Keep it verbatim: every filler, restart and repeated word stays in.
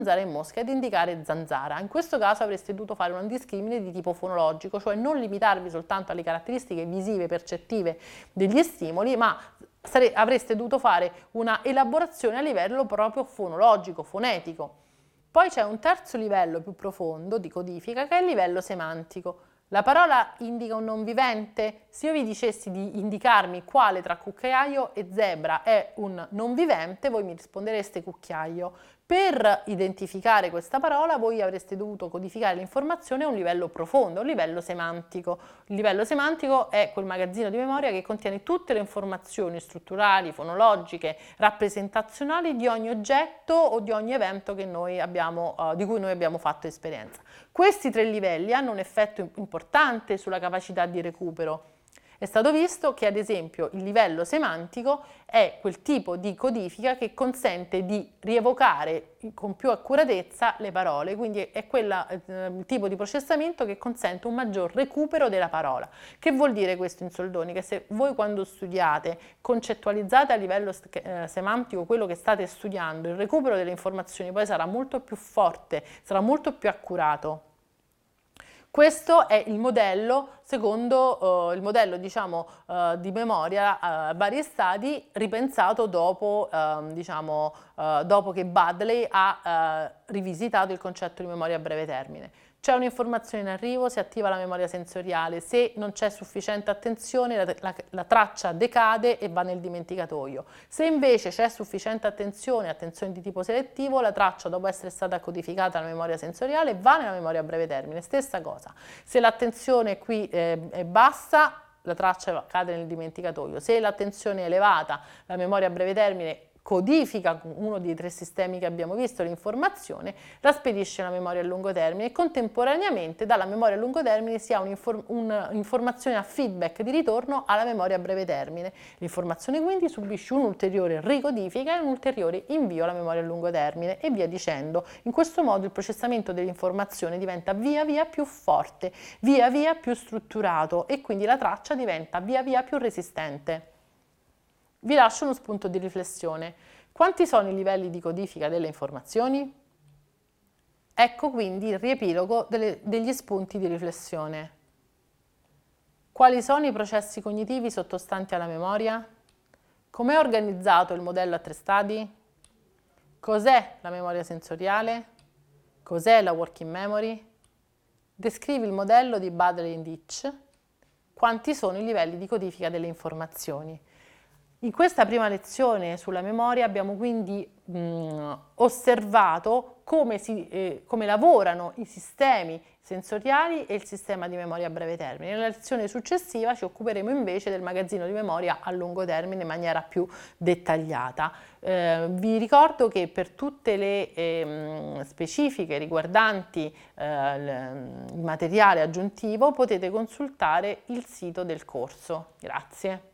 zanzara e mosca ed indicare zanzara. In questo caso avreste dovuto fare un discrimine di tipo fonologico, cioè non limitarvi soltanto alle caratteristiche visive percettive degli stimoli, ma avreste dovuto fare una elaborazione a livello proprio fonologico, fonetico. Poi c'è un terzo livello più profondo di codifica che è il livello semantico. La parola indica un non vivente? Se io vi dicessi di indicarmi quale tra cucchiaio e zebra è un non vivente, voi mi rispondereste cucchiaio. Per identificare questa parola voi avreste dovuto codificare l'informazione a un livello profondo, a un livello semantico. Il livello semantico è quel magazzino di memoria che contiene tutte le informazioni strutturali, fonologiche, rappresentazionali di ogni oggetto o di ogni evento che noi abbiamo, uh, di cui noi abbiamo fatto esperienza. Questi tre livelli hanno un effetto importante sulla capacità di recupero. È stato visto che, ad esempio, il livello semantico è quel tipo di codifica che consente di rievocare con più accuratezza le parole, quindi è quel eh, tipo di processamento che consente un maggior recupero della parola. Che vuol dire questo in soldoni? Che se voi quando studiate concettualizzate a livello eh, semantico quello che state studiando, il recupero delle informazioni poi sarà molto più forte, sarà molto più accurato. Questo è il modello, secondo uh, il modello diciamo, uh, di memoria a uh, vari stadi ripensato dopo, uh, diciamo, uh, dopo che Budley ha uh, rivisitato il concetto di memoria a breve termine. C'è un'informazione in arrivo, si attiva la memoria sensoriale, se non c'è sufficiente attenzione la, la, la traccia decade e va nel dimenticatoio. Se invece c'è sufficiente attenzione, attenzione di tipo selettivo, la traccia dopo essere stata codificata nella memoria sensoriale va nella memoria a breve termine, stessa cosa. Se l'attenzione qui eh, è bassa, la traccia cade nel dimenticatoio. Se l'attenzione è elevata, la memoria a breve termine codifica uno dei tre sistemi che abbiamo visto, l'informazione, la spedisce alla memoria a lungo termine e contemporaneamente dalla memoria a lungo termine si ha un'informazione a feedback di ritorno alla memoria a breve termine. L'informazione quindi subisce un'ulteriore ricodifica e un ulteriore invio alla memoria a lungo termine e via dicendo. In questo modo il processamento dell'informazione diventa via via più forte, via via più strutturato e quindi la traccia diventa via via più resistente. Vi lascio uno spunto di riflessione. Quanti sono i livelli di codifica delle informazioni? Ecco quindi il riepilogo delle, degli spunti di riflessione. Quali sono i processi cognitivi sottostanti alla memoria? Com'è organizzato il modello a tre stadi? Cos'è la memoria sensoriale? Cos'è la working memory? Descrivi il modello di Budley e Ditch. Quanti sono i livelli di codifica delle informazioni? In questa prima lezione sulla memoria abbiamo quindi mh, osservato come, si, eh, come lavorano i sistemi sensoriali e il sistema di memoria a breve termine. Nella lezione successiva ci occuperemo invece del magazzino di memoria a lungo termine in maniera più dettagliata. Eh, vi ricordo che per tutte le eh, specifiche riguardanti eh, il materiale aggiuntivo potete consultare il sito del corso. Grazie.